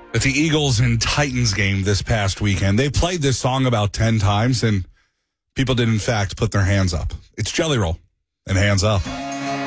at the Eagles and Titans game this past weekend. They played this song about 10 times, and people did, in fact, put their hands up. It's Jelly Roll and Hands Up.